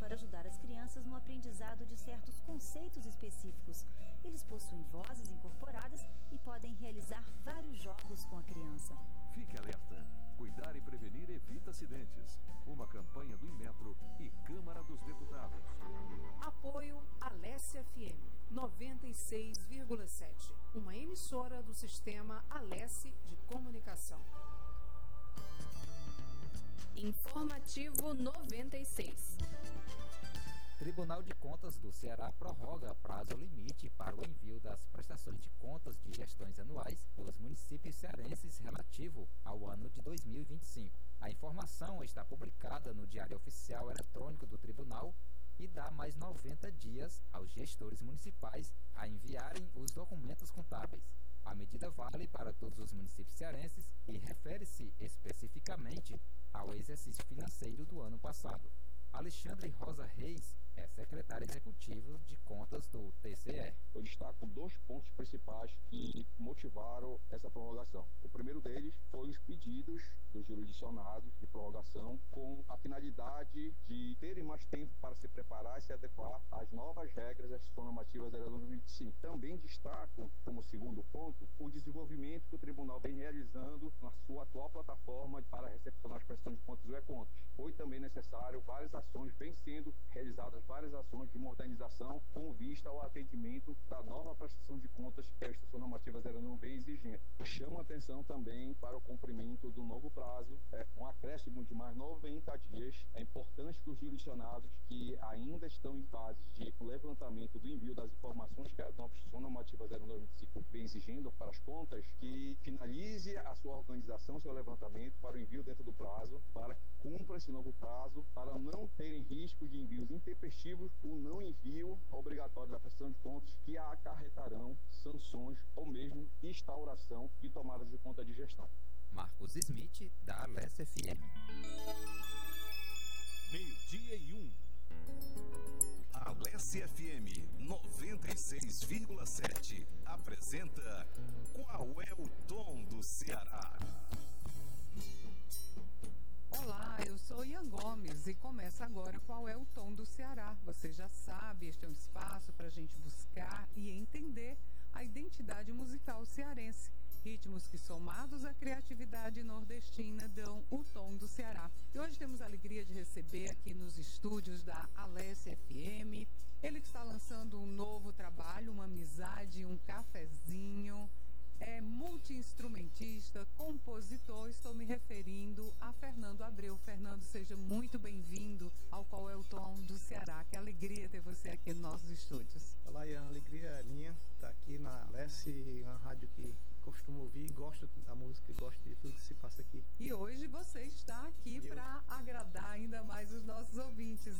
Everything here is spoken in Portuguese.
para ajudar as crianças no aprendizado de certos conceitos específicos. Eles possuem vozes incorporadas e podem realizar vários jogos com a criança. Fique alerta. Cuidar e prevenir evita acidentes. Uma campanha do Inmetro e Câmara dos Deputados. Apoio Alesse FM 96,7. Uma emissora do sistema Alesse de comunicação. Informativo 96. Tribunal de Contas do Ceará prorroga prazo limite para o envio das prestações de contas de gestões anuais dos municípios cearenses relativo ao ano de 2025. A informação está publicada no Diário Oficial Eletrônico do Tribunal e dá mais 90 dias aos gestores municipais a enviarem os documentos contábeis. A medida vale para todos os municípios cearenses e refere-se especificamente ao exercício financeiro do ano passado. Alexandre Rosa Reis é secretário executivo de contas do TCE. Eu destaco 2 pontos principais que motivaram essa prorrogação. O primeiro deles foi os pedidos dos jurisdicionados de prorrogação com a finalidade de terem mais tempo para se preparar e se adequar às novas regras das normativas da 2025. Também destaco, como segundo ponto, o desenvolvimento que o tribunal vem realizando na sua atual plataforma para recepcionar as prestações de contas do E-Contas. Foi também necessário vem sendo realizadas várias ações de modernização com vista ao atendimento da nova prestação de contas que a Instrução Normativa 09 vem exigindo. Chama atenção também para o cumprimento do novo prazo, um acréscimo de mais 90 dias. É importante que os jurisdicionados que ainda estão em fase de levantamento do envio das informações que a nova Instrução Normativa 0925 vem exigindo para as contas, que finalize a sua organização, seu levantamento para o envio dentro do prazo, para que cumpra esse novo prazo, para não terem risco de envios intempestivos, o não envio obrigatório da prestação de contas que acarretarão sanções ou mesmo instauração de tomadas de conta de gestão. Marcos Smith, da Alesse FM. 12:01. Alesse FM 96,7 apresenta Qual é o Tom do Ceará? Olá, eu sou Ian Gomes e começa agora Qual é o Tom do Ceará. Você já sabe, este é um espaço para a gente buscar e entender a identidade musical cearense. Ritmos que, somados à criatividade nordestina, dão o tom do Ceará. E hoje temos a alegria de receber aqui nos estúdios da Alesse FM, ele que está lançando um novo trabalho, uma amizade, um cafezinho. É multi-instrumentista, compositor, estou me referindo a Fernando Abreu. Fernando, seja muito bem-vindo ao Qual é o Tom do Ceará. Que alegria ter você aqui nos nossos estúdios. Olá, Ian, alegria é minha estar aqui na Alesse, uma rádio que costumo ouvir, gosto da música, gosto de tudo que se passa aqui. E hoje você está aqui para agradar ainda mais os nossos ouvintes.